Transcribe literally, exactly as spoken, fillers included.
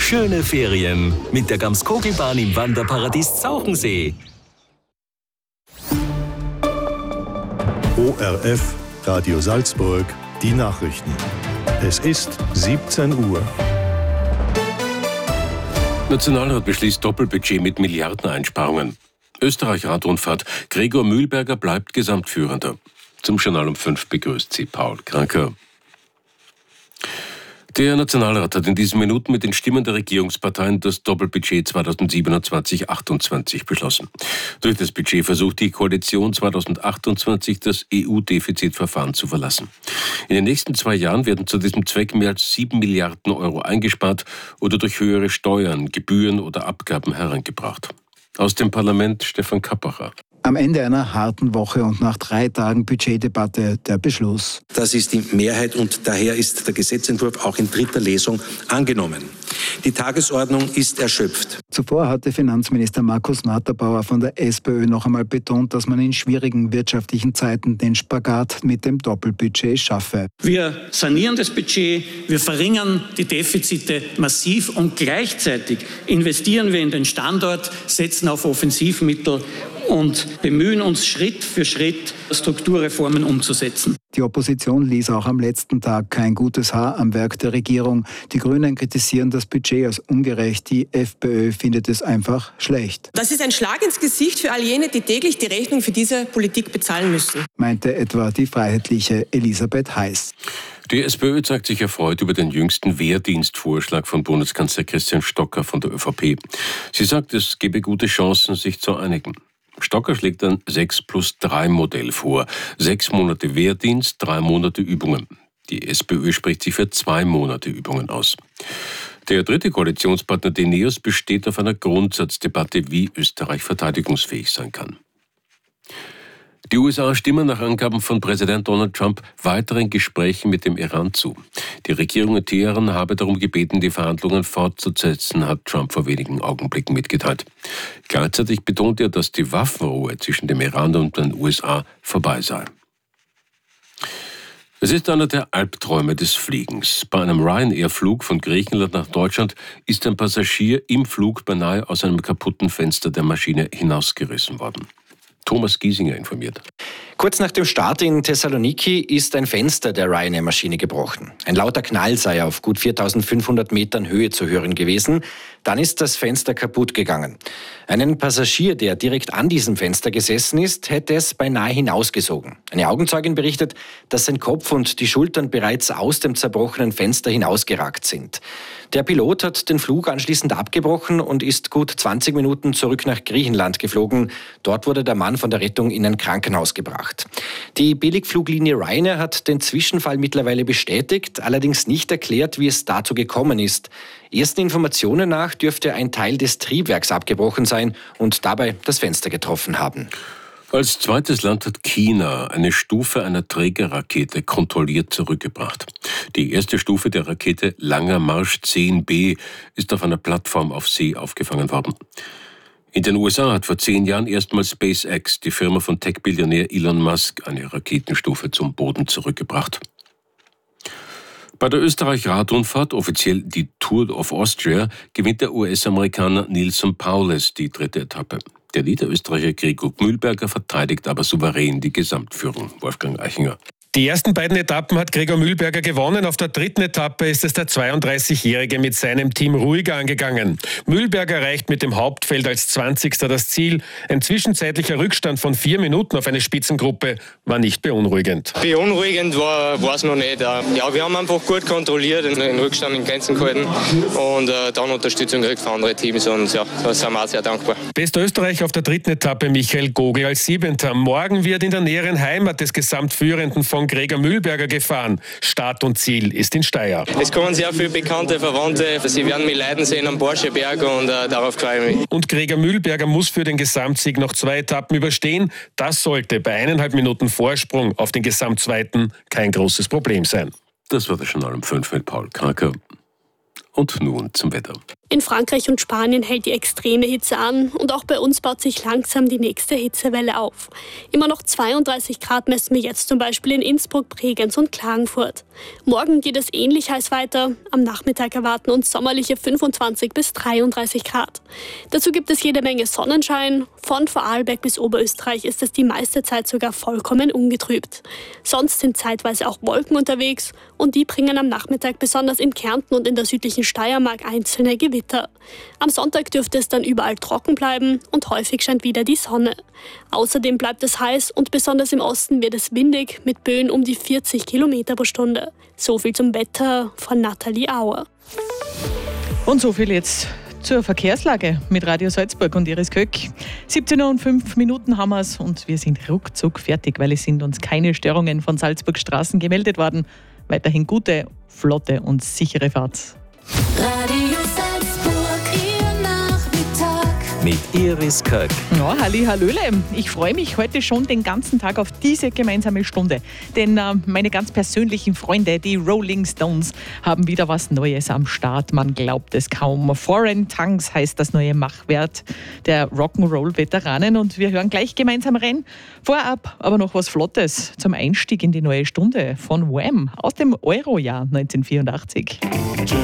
schöne Ferien mit der Gamskokelbahn im Wanderparadies Zauchensee. O R F, Radio Salzburg, die Nachrichten. Es ist siebzehn Uhr. Nationalrat beschließt Doppelbudget mit Milliardeneinsparungen. Österreich Radrundfahrt. Gregor Mühlberger bleibt Gesamtführender. Zum Journal um fünf begrüßt sie Paul Kranker. Der Nationalrat hat in diesen Minuten mit den Stimmen der Regierungsparteien das Doppelbudget zweitausendsiebenundzwanzig achtundzwanzig beschlossen. Durch das Budget versucht die Koalition zweitausendachtundzwanzig das E U-Defizitverfahren zu verlassen. In den nächsten zwei Jahren werden zu diesem Zweck mehr als sieben Milliarden Euro eingespart oder durch höhere Steuern, Gebühren oder Abgaben herangebracht. Aus dem Parlament Stefan Kappacher. Am Ende einer harten Woche und nach drei Tagen Budgetdebatte der Beschluss. Das ist die Mehrheit und daher ist der Gesetzentwurf auch in dritter Lesung angenommen. Die Tagesordnung ist erschöpft. Zuvor hatte Finanzminister Markus Matterbauer von der SPÖ noch einmal betont, dass man in schwierigen wirtschaftlichen Zeiten den Spagat mit dem Doppelbudget schaffe. Wir sanieren das Budget, wir verringern die Defizite massiv und gleichzeitig investieren wir in den Standort, setzen auf Offensivmittel und bemühen uns Schritt für Schritt, Strukturreformen umzusetzen. Die Opposition ließ auch am letzten Tag kein gutes Haar am Werk der Regierung. Die Grünen kritisieren das Budget als ungerecht. Die FPÖ findet es einfach schlecht. Das ist ein Schlag ins Gesicht für all jene, die täglich die Rechnung für diese Politik bezahlen müssen, meinte etwa die freiheitliche Elisabeth Heiß. Die SPÖ zeigt sich erfreut über den jüngsten Wehrdienstvorschlag von Bundeskanzler Christian Stocker von der ÖVP. Sie sagt, es gebe gute Chancen, sich zu einigen. Stocker schlägt ein sechs plus drei Modell vor. Sechs Monate Wehrdienst, drei Monate Übungen. Die SPÖ spricht sich für zwei Monate Übungen aus. Der dritte Koalitionspartner, die NEOS, besteht auf einer Grundsatzdebatte, wie Österreich verteidigungsfähig sein kann. Die U S A stimmen nach Angaben von Präsident Donald Trump weiteren Gesprächen mit dem Iran zu. Die Regierung in Teheran habe darum gebeten, die Verhandlungen fortzusetzen, hat Trump vor wenigen Augenblicken mitgeteilt. Gleichzeitig betont er, dass die Waffenruhe zwischen dem Iran und den U S A vorbei sei. Es ist einer der Albträume des Fliegens. Bei einem Ryanair-Flug von Griechenland nach Deutschland ist ein Passagier im Flug beinahe aus einem kaputten Fenster der Maschine hinausgerissen worden. Thomas Giesinger informiert. Kurz nach dem Start in Thessaloniki ist ein Fenster der Ryanair-Maschine gebrochen. Ein lauter Knall sei auf gut viertausendfünfhundert Metern Höhe zu hören gewesen. Dann ist das Fenster kaputt gegangen. Einen Passagier, der direkt an diesem Fenster gesessen ist, hätte es beinahe hinausgesogen. Eine Augenzeugin berichtet, dass sein Kopf und die Schultern bereits aus dem zerbrochenen Fenster hinausgeragt sind. Der Pilot hat den Flug anschließend abgebrochen und ist gut zwanzig Minuten zurück nach Griechenland geflogen. Dort wurde der Mann von der Rettung in ein Krankenhaus gebracht. Die Billigfluglinie Ryanair hat den Zwischenfall mittlerweile bestätigt, allerdings nicht erklärt, wie es dazu gekommen ist. Ersten Informationen nach dürfte ein Teil des Triebwerks abgebrochen sein und dabei das Fenster getroffen haben. Als zweites Land hat China eine Stufe einer Trägerrakete kontrolliert zurückgebracht. Die erste Stufe der Rakete Langer Marsch zehn B ist auf einer Plattform auf See aufgefangen worden. In den U S A hat vor zehn Jahren erstmals SpaceX, die Firma von Tech-Billionär Elon Musk, eine Raketenstufe zum Boden zurückgebracht. Bei der Österreich-Radrundfahrt, offiziell die Tour of Austria, gewinnt der U S-Amerikaner Neilson Powless die dritte Etappe. Der Niederösterreicher Gregor Mühlberger verteidigt aber souverän die Gesamtführung. Wolfgang Eichinger. Die ersten beiden Etappen hat Gregor Mühlberger gewonnen. Auf der dritten Etappe ist es der zweiunddreißigjährige mit seinem Team ruhiger angegangen. Mühlberger erreicht mit dem Hauptfeld als zwanzigster das Ziel. Ein zwischenzeitlicher Rückstand von vier Minuten auf eine Spitzengruppe war nicht beunruhigend. Beunruhigend war es noch nicht. Ja, wir haben einfach gut kontrolliert, den Rückstand in Grenzen gehalten und äh, dann Unterstützung gekriegt von anderen Teams und ja, da sind wir auch sehr dankbar. Bester Österreich auf der dritten Etappe Michael Gogl als Siebenter. Morgen wird in der näheren Heimat des Gesamtführenden von Gregor Mühlberger gefahren. Start und Ziel ist in Steyr. Es kommen sehr viele bekannte Verwandte. Sie werden mich leiden sehen am Borscheberg und äh, darauf freue ich mich. Und Gregor Mühlberger muss für den Gesamtsieg noch zwei Etappen überstehen. Das sollte bei eineinhalb Minuten Vorsprung auf den Gesamtzweiten kein großes Problem sein. Das war das Journal um fünf mit Paul Kranker. Und nun zum Wetter. In Frankreich und Spanien hält die extreme Hitze an und auch bei uns baut sich langsam die nächste Hitzewelle auf. Immer noch zweiunddreißig Grad messen wir jetzt zum Beispiel in Innsbruck, Bregenz und Klagenfurt. Morgen geht es ähnlich heiß weiter. Am Nachmittag erwarten uns sommerliche fünfundzwanzig bis dreiunddreißig Grad. Dazu gibt es jede Menge Sonnenschein. Von Vorarlberg bis Oberösterreich ist es die meiste Zeit sogar vollkommen ungetrübt. Sonst sind zeitweise auch Wolken unterwegs und die bringen am Nachmittag besonders in Kärnten und in der südlichen Steiermark einzelne Gewitter. Am Sonntag dürfte es dann überall trocken bleiben und häufig scheint wieder die Sonne. Außerdem bleibt es heiß und besonders im Osten wird es windig mit Böen um die vierzig Kilometer pro Stunde. So viel zum Wetter von Nathalie Auer. Und so viel jetzt zur Verkehrslage mit Radio Salzburg und Iris Köck. siebzehn Uhr und fünf Minuten haben wir es und wir sind ruckzuck fertig, weil es sind uns keine Störungen von Salzburgs Straßen gemeldet worden. Weiterhin gute, flotte und sichere Fahrt. Radio Salzburg, Ihr Nachmittag. Mit Iris Köck. Ja, halli, hallöle. Ich freue mich heute schon den ganzen Tag auf diese gemeinsame Stunde. Denn äh, meine ganz persönlichen Freunde, die Rolling Stones, haben wieder was Neues am Start. Man glaubt es kaum. Foreign Tongues heißt das neue Machwerk der Rock'n'Roll-Veteranen. Und wir hören gleich gemeinsam rein. Vorab aber noch was Flottes zum Einstieg in die neue Stunde von Wham! Aus dem Euro-Jahr neunzehnhundertvierundachtzig.